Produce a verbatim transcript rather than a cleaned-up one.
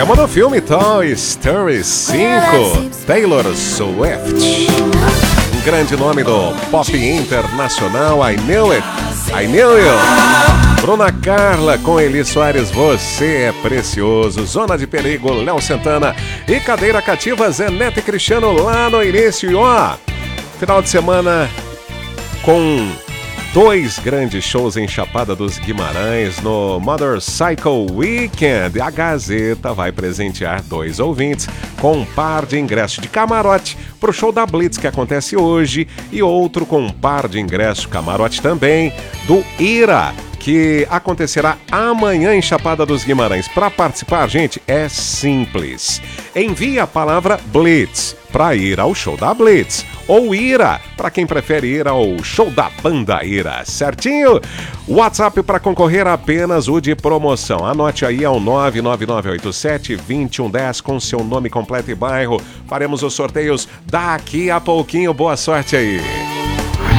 Como no filme Toy Story cinco, Taylor Swift. Um grande nome do pop internacional, I Knew It, I Knew You. Bruna Carla com Eli Soares, Você é Precioso. Zona de Perigo, Léo Santana. E Cadeira Cativa, Zé Neto e Cristiano lá no início. E ó, final de semana com dois grandes shows em Chapada dos Guimarães no Motorcycle Weekend. A Gazeta vai presentear dois ouvintes com um par de ingressos de camarote para o show da Blitz, que acontece hoje, e outro com um par de ingressos camarote também do Ira, que acontecerá amanhã em Chapada dos Guimarães. Para participar, gente, é simples. Envie a palavra Blitz para ir ao show da Blitz, ou Ira, para quem prefere ir ao show da banda Ira, certinho? WhatsApp para concorrer apenas o de promoção. Anote aí, é o nove nove nove oito sete, dois um um zero com seu nome completo e bairro. Faremos os sorteios daqui a pouquinho. Boa sorte aí.